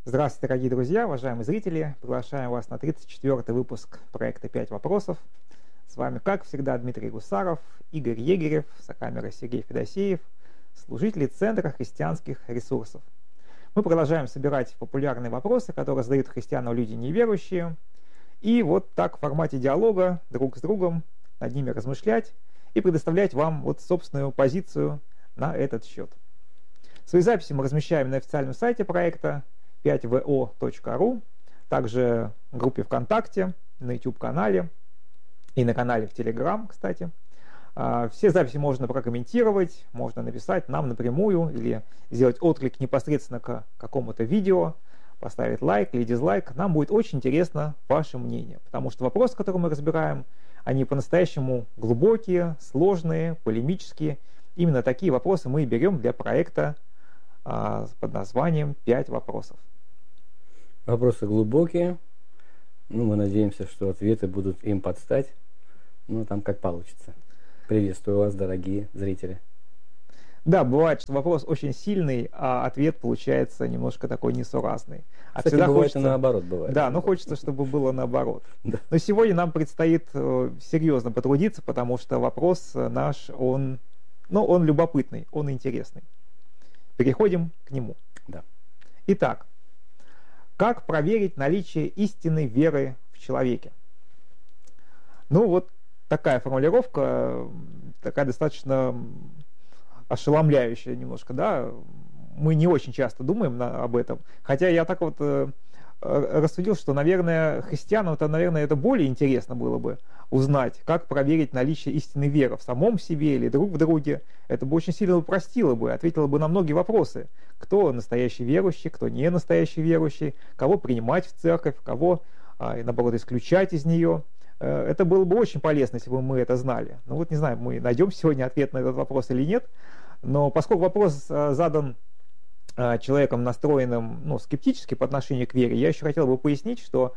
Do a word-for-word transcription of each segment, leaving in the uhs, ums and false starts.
Здравствуйте, дорогие друзья, уважаемые зрители. Приглашаем вас на тридцать четвёртый выпуск проекта «пять вопросов». С вами, как всегда, Дмитрий Гусаров, Игорь Егерев, сокамера Сергей Федосеев, служители Центра христианских ресурсов. Мы продолжаем собирать популярные вопросы, которые задают христианам люди неверующие, и вот так в формате диалога друг с другом над ними размышлять и предоставлять вам вот собственную позицию на этот счет. Свои записи мы размещаем на официальном сайте проекта пять вэ о точка ру, также в группе ВКонтакте, на YouTube-канале и на канале в Telegram, кстати. Все записи можно прокомментировать, можно написать нам напрямую или сделать отклик непосредственно к какому-то видео, поставить лайк или дизлайк. Нам будет очень интересно ваше мнение, потому что вопросы, которые мы разбираем, они по-настоящему глубокие, сложные, полемические. Именно такие вопросы мы и берем для проекта а, под названием «пять вопросов». Вопросы глубокие, ну, мы надеемся, что ответы будут им подстать, ну, там как получится. Приветствую вас, дорогие зрители. Да, бывает, что вопрос очень сильный, а ответ получается немножко такой несуразный. А Кстати, всегда бывает хочется... и наоборот, бывает. Да, но хочется, чтобы было наоборот. Да. Но сегодня нам предстоит э, серьезно потрудиться, потому что вопрос наш, он, ну, он любопытный, он интересный. Переходим к нему. Да. Итак, как проверить наличие истинной веры в человеке? Ну, вот такая формулировка, такая достаточно ошеломляющая немножко, да? Мы не очень часто думаем на, об этом. Хотя я так вот э, рассудил, что, наверное, христианам это, наверное, это более интересно было бы узнать, как проверить наличие истинной веры в самом себе или друг в друге. Это бы очень сильно упростило бы, ответило бы на многие вопросы. Кто настоящий верующий, кто не настоящий верующий, кого принимать в церковь, кого, а, наоборот, исключать из нее. Это было бы очень полезно, если бы мы это знали. Ну вот не знаю, мы найдем сегодня ответ на этот вопрос или нет, но поскольку вопрос задан человеком, настроенным, ну, скептически по отношению к вере, я еще хотел бы пояснить, что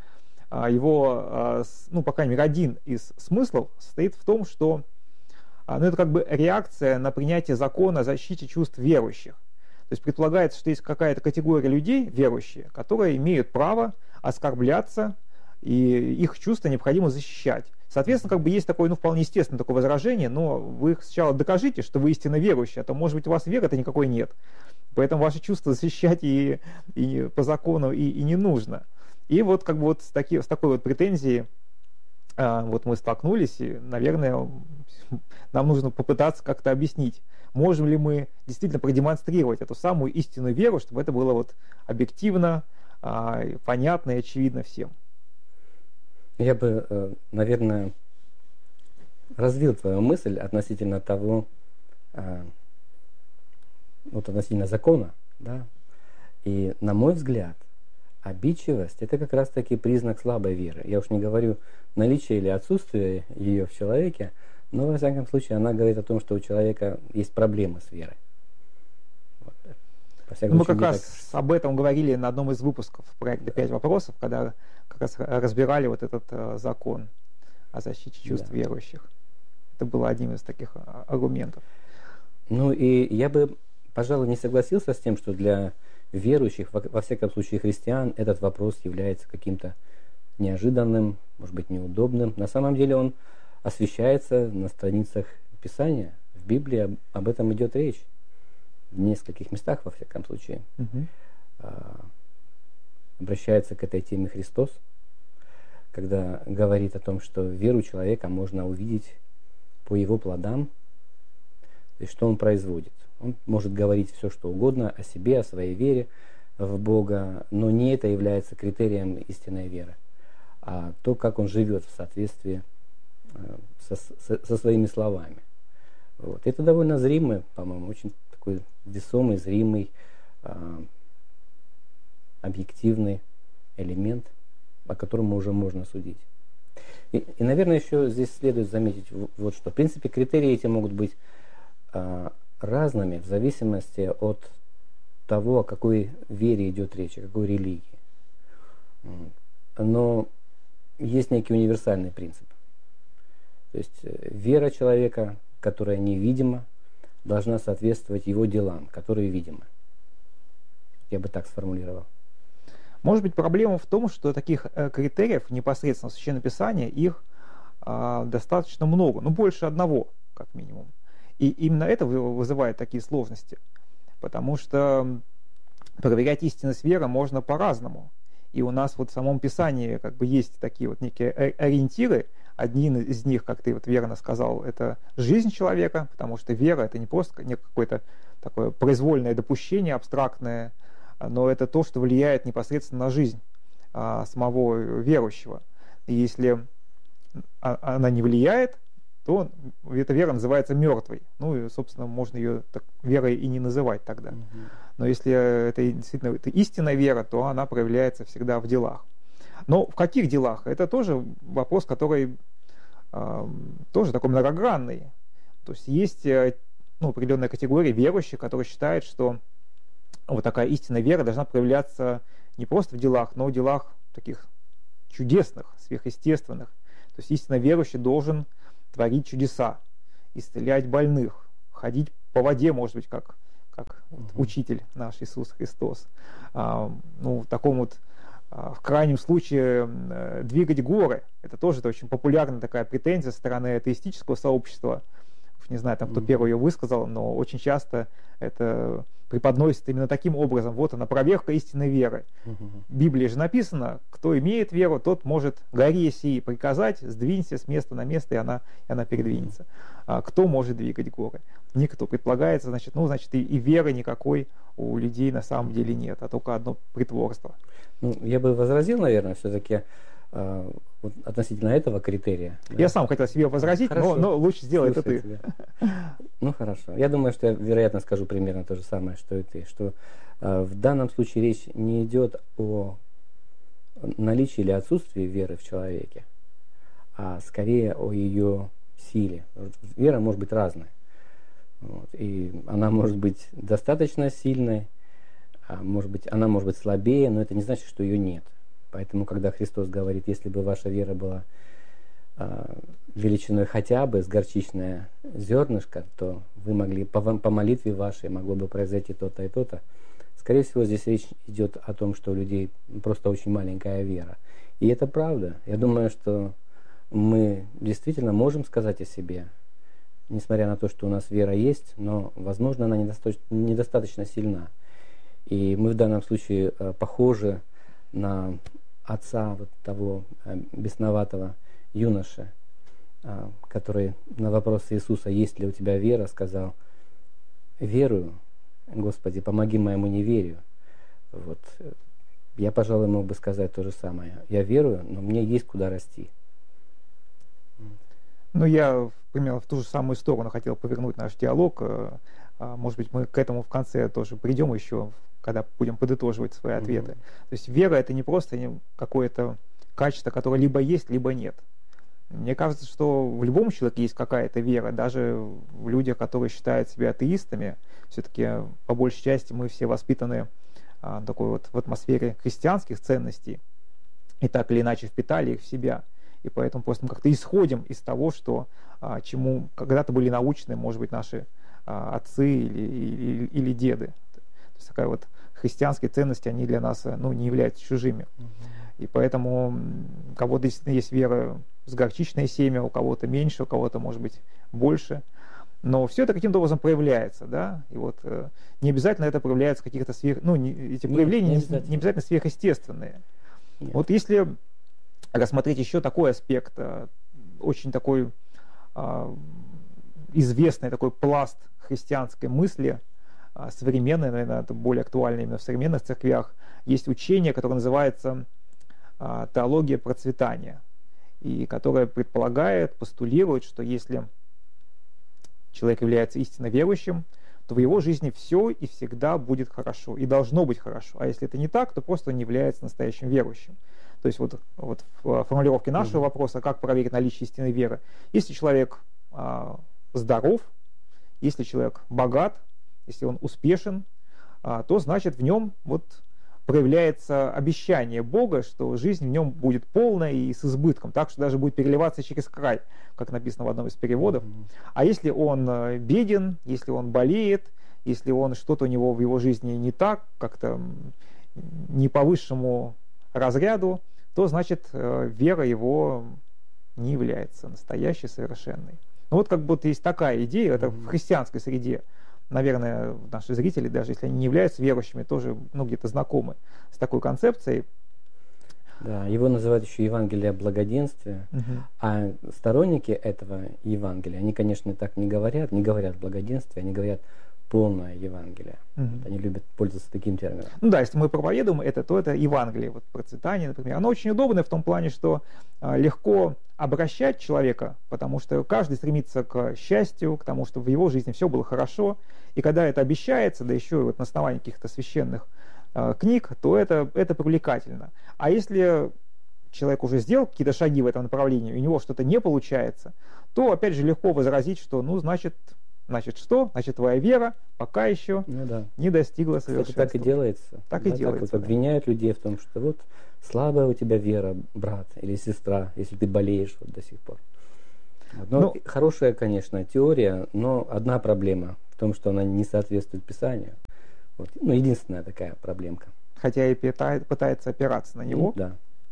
его, ну, по крайней мере, один из смыслов состоит в том, что, ну, это как бы реакция на принятие закона о защите чувств верующих. То есть предполагается, что есть какая-то категория людей, верующие, которые имеют право оскорбляться, и их чувства необходимо защищать. Соответственно, как бы есть такое, ну, вполне естественное такое возражение, но вы сначала докажите, что вы истинно верующие, а то, может быть, у вас веры-то никакой нет. Поэтому ваши чувства защищать и, и по закону и, и не нужно. И вот как бы вот с, таки, с такой вот претензией а, вот мы столкнулись, и, наверное, нам нужно попытаться как-то объяснить, можем ли мы действительно продемонстрировать эту самую истинную веру, чтобы это было вот объективно, а, понятно и очевидно всем. Я бы, наверное, развил твою мысль относительно того, вот относительно закона, да. И, на мой взгляд, обидчивость – это как раз-таки признак слабой веры. Я уж не говорю наличие или отсутствие ее в человеке, но, во всяком случае, она говорит о том, что у человека есть проблемы с верой. Вот. Мы как раз так... об этом говорили на одном из выпусков проекта «пять вопросов», когда как раз разбирали вот этот э, закон о защите чувств да. верующих. Это было одним из таких аргументов. Ну и я бы, пожалуй, не согласился с тем, что для верующих, во, во всяком случае христиан, этот вопрос является каким-то неожиданным, может быть, неудобным. На самом деле он освещается на страницах Писания. В Библии об, об этом идет речь. В нескольких местах, во всяком случае. Угу. А, обращается к этой теме Христос, когда говорит о том, что веру человека можно увидеть по его плодам, то есть что он производит. Он может говорить все, что угодно о себе, о своей вере в Бога, но не это является критерием истинной веры, а то, как он живет в соответствии со, со, со своими словами. Вот. Это довольно зримый, по-моему, очень такой весомый, зримый, объективный элемент, о котором уже можно судить. И, и, наверное, еще здесь следует заметить вот что. В принципе, критерии эти могут быть а, разными в зависимости от того, о какой вере идет речь, о какой религии. Но есть некий универсальный принцип. То есть вера человека, которая невидима, должна соответствовать его делам, которые видимы. Я бы так сформулировал. Может быть, проблема в том, что таких критериев непосредственно в Священном Писании их а, достаточно много, ну больше одного, как минимум. И именно это вызывает такие сложности, потому что проверять истинность веры можно по-разному. И у нас вот в самом Писании как бы есть такие вот некие ориентиры. Один из них, как ты вот верно сказал, это жизнь человека, потому что вера — это не просто не какое-то такое произвольное допущение, абстрактное, но это то, что влияет непосредственно на жизнь а, самого верующего. И если она не влияет, то эта вера называется мертвой. Ну и, собственно, можно ее так, верой и не называть тогда. Угу. Но если это действительно это истинная вера, то она проявляется всегда в делах. Но в каких делах? Это тоже вопрос, который э, тоже такой многогранный. То есть есть ну, определенная категория верующих, которые считают, что вот такая истинная вера должна проявляться не просто в делах, но в делах таких чудесных, сверхъестественных. То есть истинно верующий должен творить чудеса, исцелять больных, ходить по воде, может быть, как, как вот, учитель наш Иисус Христос. А, ну, в таком вот, а, в крайнем случае, а, двигать горы. Это тоже это очень популярная такая претензия со стороны атеистического сообщества. Не знаю, там, кто первый ее высказал, но очень часто это преподносится именно таким образом. Вот она, проверка истинной веры. Uh-huh. В Библии же написано, кто имеет веру, тот может горе сии приказать, сдвинься с места на место, и она, и она передвинется. Uh-huh. А кто может двигать горы? Никто. Предполагается, значит, ну, значит, и, и веры никакой у людей на самом деле нет, а только одно притворство. Ну, я бы возразил, наверное, все-таки э, вот относительно этого критерия. Я да? сам хотел себе возразить, но, но лучше сделай это ты. Тебя. Ну хорошо. Я думаю, что я, вероятно, скажу примерно то же самое, что и ты. Что э, в данном случае речь не идет о наличии или отсутствии веры в человеке, а скорее о ее силе. Вера может быть разная. Вот. И она может быть достаточно сильной, а может быть, она может быть слабее, но это не значит, что ее нет. Поэтому, когда Христос говорит, если бы ваша вера была э, величиной хотя бы с горчичное зернышко, то вы могли, по, по молитве вашей могло бы произойти то-то и то-то. Скорее всего, здесь речь идет о том, что у людей просто очень маленькая вера. И это правда. Я думаю, что мы действительно можем сказать о себе, несмотря на то, что у нас вера есть, но, возможно, она недостаточно, недостаточно сильна. И мы в данном случае э, похожи на отца вот того э, бесноватого юноши, э, который на вопрос Иисуса, есть ли у тебя вера, сказал: верую, Господи, помоги моему неверию. Вот. Я, пожалуй, мог бы сказать то же самое. Я верую, но мне есть куда расти. Ну, я примерно в ту же самую сторону хотел повернуть наш диалог. Может быть, мы к этому в конце тоже придем еще, когда будем подытоживать свои ответы. Mm-hmm. То есть вера — это не просто какое-то качество, которое либо есть, либо нет. Мне кажется, что в любом человеке есть какая-то вера, даже в людях, которые считают себя атеистами. Все-таки, по большей части, мы все воспитаны а, такой вот в атмосфере христианских ценностей и так или иначе впитали их в себя. И поэтому просто мы как-то исходим из того, что, а, чему когда-то были научены, может быть, наши а, отцы или, или, или деды. То есть такая вот христианские ценности, они для нас ну, не являются чужими. Uh-huh. И поэтому у кого-то действительно есть вера с горчичное семя, у кого-то меньше, у кого-то, может быть, больше. Но все это каким-то образом проявляется, да, и вот э, не обязательно это проявляется каких-то сверх... Ну, не, эти Нет, проявления не обязательно. не обязательно сверхъестественные. Нет. Вот если рассмотреть еще такой аспект, э, очень такой э, известный такой пласт христианской мысли, э, современной, наверное, это более актуально именно в современных церквях, есть учение, которое называется э, теология процветания, и которое предполагает, постулирует, что если человек является истинно верующим, то в его жизни все и всегда будет хорошо, и должно быть хорошо. А если это не так, то просто он не является настоящим верующим. То есть вот, вот в формулировке нашего mm-hmm. вопроса, как проверить наличие истинной веры. Если человек а, здоров, если человек богат, если он успешен, а, то значит в нем вот проявляется обещание Бога, что жизнь в нем будет полная и с избытком, так что даже будет переливаться через край, как написано в одном из переводов. Mm-hmm. А если он беден, если он болеет, если он что-то у него в его жизни не так, как-то не по высшему разряду, то значит вера его не является настоящей, совершенной. Ну вот как будто есть такая идея, это в христианской среде. Наверное, наши зрители, даже если они не являются верующими, тоже ну, где-то знакомы с такой концепцией. Да, его называют еще Евангелие благоденствия, угу. А сторонники этого Евангелия, они, конечно, так не говорят, не говорят благоденствие, они говорят полное Евангелие. Угу. Вот они любят пользоваться таким термином. Ну да, если мы проповедуем это, то это Евангелие, вот процветание, например. Оно очень удобное в том плане, что а, легко обращать человека, потому что каждый стремится к счастью, к тому, чтобы в его жизни все было хорошо. И когда это обещается, да еще и вот на основании каких-то священных э, книг, то это, это привлекательно. А если человек уже сделал какие-то шаги в этом направлении, и у него что-то не получается, то опять же легко возразить, что ну значит, значит что? Значит твоя вера пока еще ну, да. не достигла совершенства. Кстати, так и делается. Так да, и делается. Так вот да. обвиняют людей в том, что вот слабая у тебя вера, брат или сестра, если ты болеешь вот до сих пор. Но ну, хорошая, конечно, теория, но одна проблема в том, что она не соответствует Писанию. Вот. Ну, единственная такая проблемка. Хотя и питает, пытается опираться на него. Да.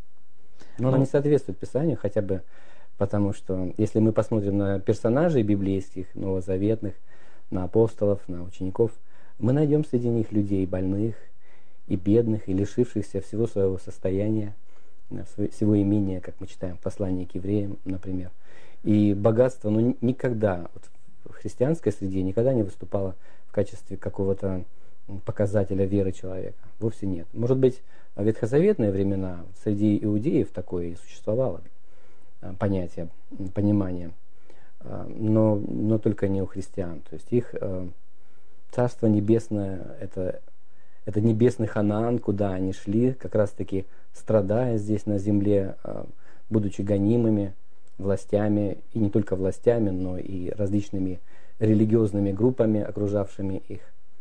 Но ну, она не соответствует Писанию, хотя бы потому, что если мы посмотрим на персонажей библейских, новозаветных, на апостолов, на учеников, мы найдем среди них людей больных и бедных, и лишившихся всего своего состояния, всего имения, как мы читаем в послании к евреям, например. И богатство, ну, никогда, вот в христианской среде никогда не выступало в качестве какого-то показателя веры человека. Вовсе нет. Может быть, в ветхозаветные времена среди иудеев такое и существовало понятие, понимание, но, но только не у христиан. То есть их Царство Небесное, это, это небесный Ханаан, куда они шли, как раз-таки страдая здесь на земле, будучи гонимыми властями, и не только властями, но и различными религиозными группами, окружавшими их.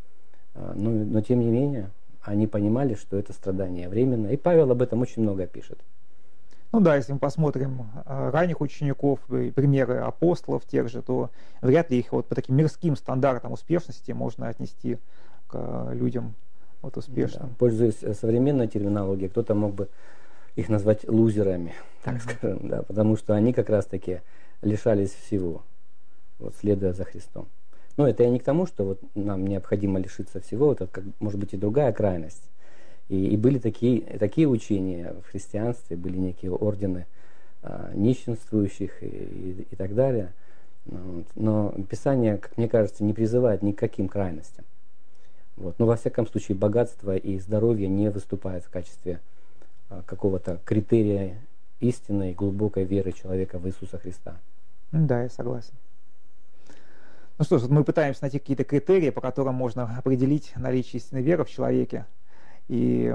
Но, но тем не менее, они понимали, что это страдание временно, и Павел об этом очень много пишет. Ну да, если мы посмотрим ранних учеников, примеры апостолов тех же, то вряд ли их вот по таким мирским стандартам успешности можно отнести к людям вот успешным. Да, пользуясь современной терминологией, кто-то мог бы их назвать лузерами, так mm-hmm. скажем, да, потому что они как раз-таки лишались всего, вот, следуя за Христом. Но это и не к тому, что вот нам необходимо лишиться всего, это как, может быть и другая крайность. И, и были такие, такие учения в христианстве, были некие ордены а, нищенствующих и, и, и так далее. Вот. Но Писание, как мне кажется, не призывает ни к каким крайностям. Вот. Но во всяком случае богатство и здоровье не выступают в качестве а, какого-то критерия истинной глубокой веры человека в Иисуса Христа. Да, я согласен. Ну что ж, мы пытаемся найти какие-то критерии, по которым можно определить наличие истинной веры в человеке. И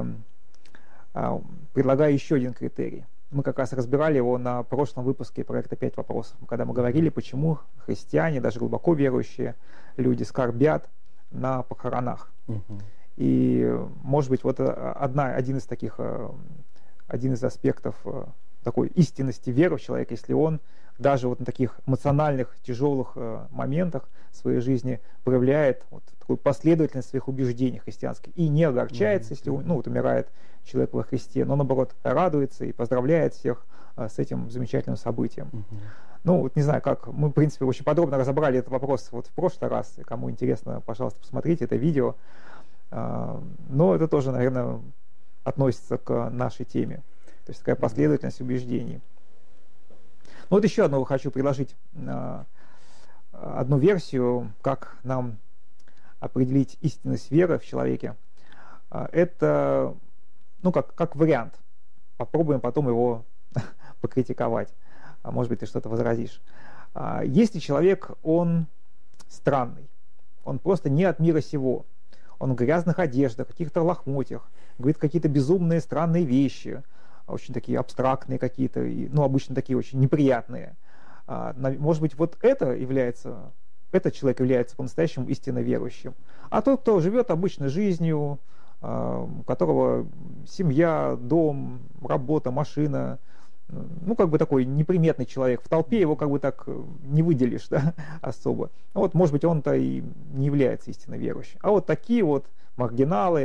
а, предлагаю еще один критерий. Мы как раз разбирали его на прошлом выпуске проекта «Пять вопросов», когда мы говорили, почему христиане, даже глубоко верующие люди, скорбят на похоронах. Uh-huh. И, может быть, вот одна, один из таких, один из аспектов такой истинности веры в человека, если он даже вот на таких эмоциональных, тяжелых э, моментах в своей жизни проявляет вот такую последовательность своих убеждений христианских и не огорчается, mm-hmm. если ну, вот, умирает человек во Христе, но наоборот радуется и поздравляет всех э, с этим замечательным событием. Mm-hmm. Ну, вот не знаю, как мы, в принципе, очень подробно разобрали этот вопрос вот в прошлый раз. Кому интересно, пожалуйста, посмотрите это видео. Э, но это тоже, наверное, относится к нашей теме. То есть такая последовательность убеждений. Ну, вот еще одну хочу предложить, э, одну версию, как нам определить истинность веры в человеке. Э, это, ну, как, как вариант. Попробуем потом его покритиковать. А может быть, ты что-то возразишь. Э, если человек, он странный, он просто не от мира сего, он в грязных одеждах, каких-то лохмотьях, говорит какие-то безумные, странные вещи, очень такие абстрактные какие-то, ну, обычно такие очень неприятные. Может быть, вот это является, этот человек является по-настоящему истинно верующим. А тот, кто живет обычной жизнью, у которого семья, дом, работа, машина, ну, как бы такой неприметный человек, в толпе его как бы так не выделишь, да, особо. Вот, может быть, он-то и не является истинно верующим. А вот такие вот маргиналы,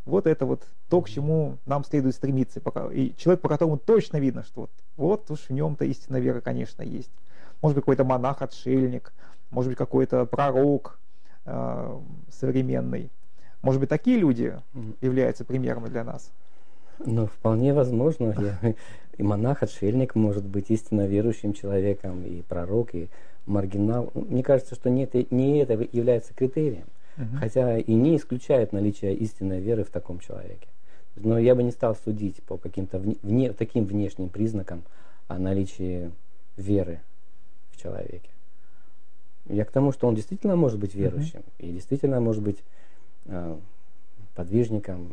Вот это вот то, к чему нам следует стремиться. И человек, по которому точно видно, что вот, вот уж в нем-то истинная вера, конечно, есть. Может быть, какой-то монах-отшельник, может быть, какой-то пророк э, современный. Может быть, такие люди являются примерами для нас? Ну, вполне возможно. Я, и монах-отшельник может быть истинно верующим человеком, и пророк, и маргинал. Мне кажется, что не это, не это является критерием. Uh-huh. Хотя и не исключает наличие истинной веры в таком человеке. Но я бы не стал судить по каким-то вне, таким внешним признакам о наличии веры в человеке. Я к тому, что он действительно может быть верующим, uh-huh. и действительно может быть э, подвижником,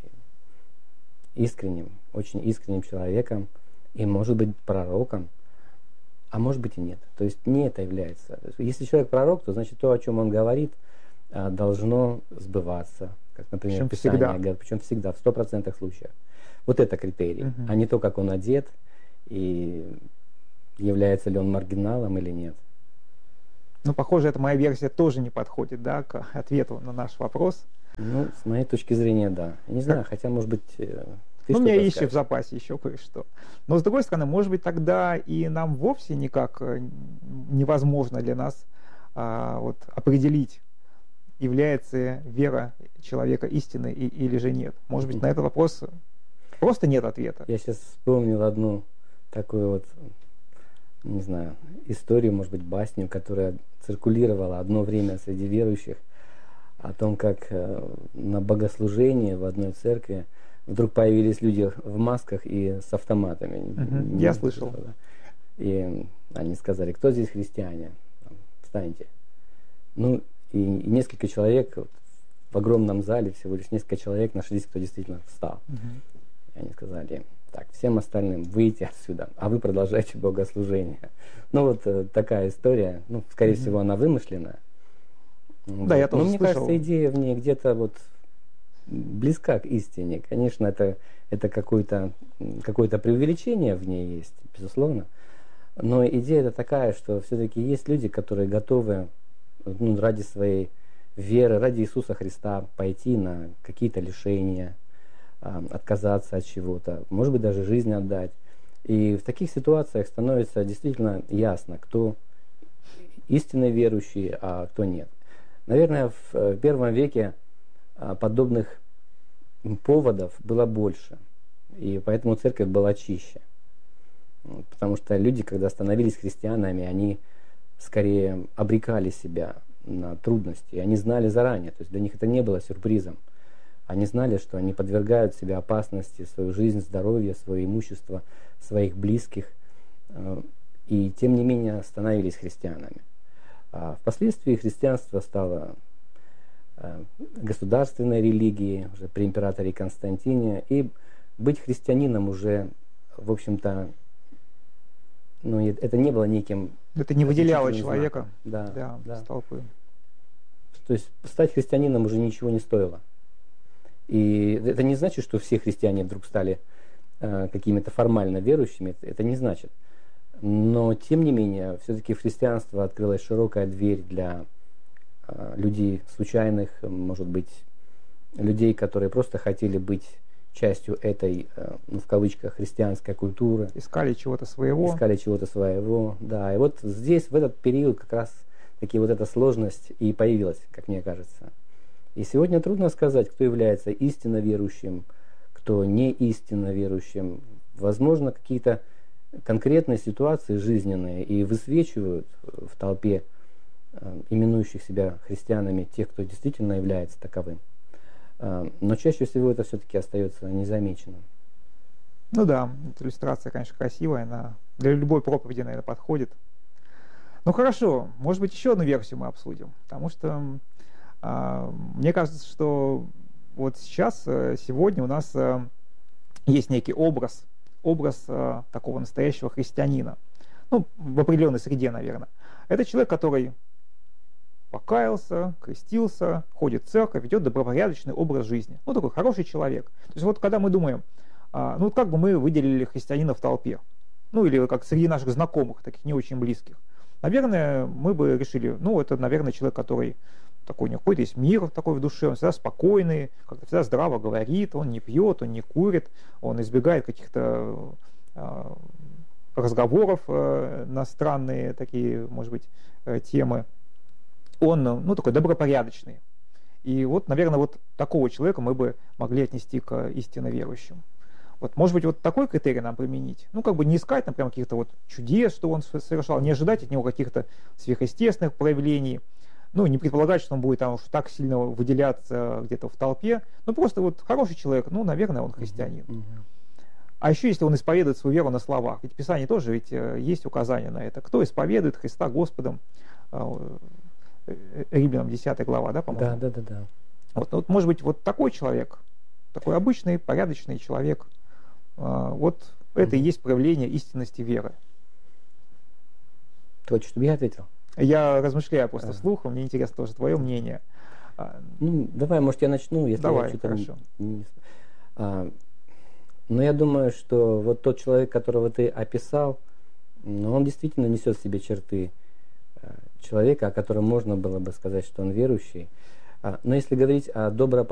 искренним, очень искренним человеком, и может быть пророком, а может быть и нет. То есть не это является. Если человек пророк, то значит то, о чем он говорит, должно сбываться, как, например, причем Писание всегда. говорит, причем всегда, в сто процентов случаев. Вот это критерий, угу. а не то, как он одет, и является ли он маргиналом или нет. Ну, похоже, эта моя версия тоже не подходит, да, к ответу на наш вопрос. Ну, с моей точки зрения, да. Я не знаю, как? Хотя, может быть, ты ну, у меня есть скажешь. в запасе еще кое-что. Но, с другой стороны, может быть, тогда и нам вовсе никак невозможно для нас а, вот, определить, является вера человека истиной и, или же нет. Может быть, на этот вопрос просто нет ответа. Я сейчас вспомнил одну такую вот, не знаю, историю, может быть, басню, которая циркулировала одно время среди верующих, о том, как э, на богослужении в одной церкви вдруг появились люди в масках и с автоматами. Uh-huh. Я слышал. И они сказали, кто здесь христиане? Встаньте. Ну, и, и несколько человек, вот, в огромном зале всего лишь несколько человек нашлись, кто действительно встал. Uh-huh. И они сказали, так, всем остальным выйти отсюда, а вы продолжайте богослужение. Ну, вот э, такая история, ну, скорее uh-huh. всего, она вымышленная. Да, вот. я тоже Но мне слышал. кажется, идея в ней где-то вот близка к истине. Конечно, это, это какое-то, какое-то преувеличение в ней есть, безусловно. Но идея это такая, что все-таки есть люди, которые готовы, ну, ради своей веры, ради Иисуса Христа пойти на какие-то лишения, отказаться от чего-то, может быть, даже жизнь отдать. И в таких ситуациях становится действительно ясно, кто истинно верующий, а кто нет. Наверное, в первом веке подобных поводов было больше, и поэтому церковь была чище. Потому что люди, когда становились христианами, они скорее обрекали себя на трудности, и они знали заранее, то есть для них это не было сюрпризом. Они знали, что они подвергают себя опасности, свою жизнь, здоровье, свое имущество, своих близких, и тем не менее становились христианами. А впоследствии христианство стало государственной религией уже при императоре Константине, и быть христианином уже, в общем-то, ну, это не было неким... Это не выделяло человека да, да, да. с толпы. То есть стать христианином уже ничего не стоило. И это не значит, что все христиане вдруг стали э, какими-то формально верующими, это, это не значит. Но, тем не менее, все-таки в христианство открылась широкая дверь для э, людей случайных, может быть, людей, которые просто хотели быть частью этой, э, ну, в кавычках, христианской культуры. Искали чего-то своего. Искали чего-то своего, да. И вот здесь, в этот период, как раз таки вот эта сложность и появилась, как мне кажется. И сегодня трудно сказать, кто является истинно верующим, кто не истинно верующим. Возможно, какие-то конкретные ситуации жизненные и высвечивают в толпе э, именующих себя христианами тех, кто действительно является таковым. Э, но чаще всего это все-таки остается незамеченным. Ну да, эта иллюстрация, конечно, красивая, она для любой проповеди, наверное, подходит. Ну хорошо, может быть, еще одну версию мы обсудим, потому что э, мне кажется, что вот сейчас, э, сегодня у нас э, есть некий образ, образ э, такого настоящего христианина, ну, в определенной среде, наверное. Это человек, который покаялся, крестился, ходит в церковь, ведет добропорядочный образ жизни. Ну, такой хороший человек. То есть вот когда мы думаем, э, ну, вот как бы мы выделили христианина в толпе, ну, или как среди наших знакомых, таких не очень близких, наверное, мы бы решили, ну, это, наверное, человек, который такой, у него какой-то есть мир такой в душе, он всегда спокойный, как-то всегда здраво говорит, он не пьет, он не курит, он избегает каких-то э, разговоров э, на странные такие, может быть, э, темы. Он, ну, такой добропорядочный. И вот, наверное, вот такого человека мы бы могли отнести к истинно верующим. Вот, может быть, вот такой критерий нам применить. Ну, как бы не искать, например, каких-то вот чудес, что он совершал, не ожидать от него каких-то сверхъестественных проявлений, ну, не предполагать, что он будет там уж так сильно выделяться где-то в толпе. Ну, просто вот хороший человек, ну, наверное, он христианин. Mm-hmm. А еще, если он исповедует свою веру на словах, ведь в Писании тоже ведь есть указание на это. Кто исповедует Христа Господом, Римлянам десятая глава, да, по-моему? Да, да, да, да. Вот, вот, может быть, вот такой человек, такой обычный, порядочный человек, вот mm-hmm. это и есть проявление истинности веры. Ты хочешь, чтобы я ответил? Я размышляю просто вслух, мне интересно тоже твое мнение. Ну, давай, может, я начну, если давай, я что-то хорошо. не... А, но я думаю, что вот тот человек, которого ты описал, ну, он действительно несет в себе черты человека, о котором можно было бы сказать, что он верующий. А, но если говорить о добропорядочности,